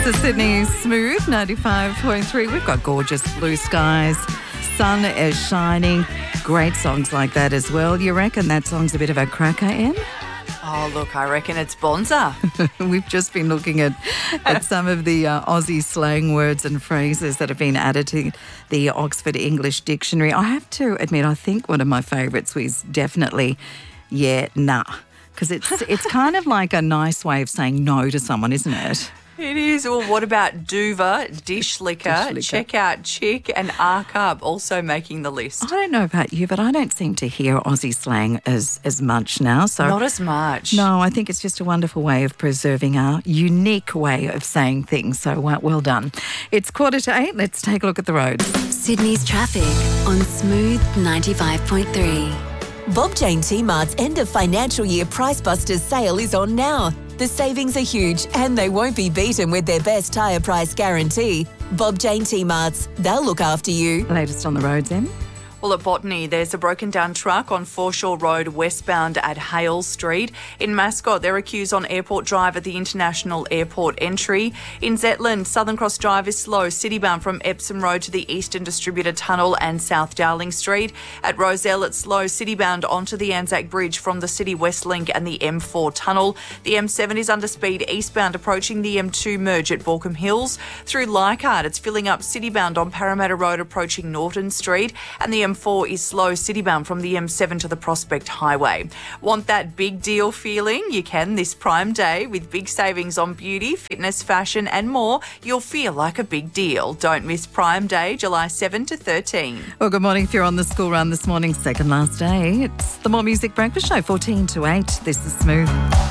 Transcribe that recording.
This is Sydney's Smooth 95.3. We've got gorgeous blue skies. Sun is shining. Great songs like that as well. You reckon that song's a bit of a cracker, Em? Oh, look, I reckon it's Bonza. We've just been looking at some of the Aussie slang words and phrases that have been added to the Oxford English Dictionary. I have to admit, I think one of my favourites was definitely, yeah, nah. Because it's kind of like a nice way of saying no to someone, isn't it? It is. Well, what about Duva, dish liquor, check out chick, and arc up, also making the list? I don't know about you, but I don't seem to hear Aussie slang as much now. So not as much. No, I think it's just a wonderful way of preserving our unique way of saying things. So well done. It's 7:45. Let's take a look at the roads. Sydney's traffic on Smooth 95.3. Bob Jane T-Mart's end of financial year Price Busters sale is on now. The savings are huge and they won't be beaten with their best tyre price guarantee. Bob Jane T-Mart's, they'll look after you. Latest on the roads, Em? Well, at Botany, there's a broken down truck on Foreshore Road westbound at Hale Street. In Mascot, there are queues on Airport Drive at the International Airport entry. In Zetland, Southern Cross Drive is slow, citybound from Epsom Road to the Eastern Distributor Tunnel and South Darling Street. At Roselle, it's slow, citybound onto the Anzac Bridge from the City West Link and the M4 Tunnel. The M7 is under speed eastbound approaching the M2 merge at Borkham Hills. Through Leichhardt, it's filling up citybound on Parramatta Road approaching Norton Street, and the M4 is slow citybound from the M7 to the Prospect Highway. Want that big deal feeling? You can this Prime Day with big savings on beauty, fitness, fashion and more. You'll feel like a big deal. Don't miss Prime Day, July 7 to 13. Well, good morning. If you're on the school run this morning, second last day, it's the More Music Breakfast Show, 14 to 8. This is Smooth.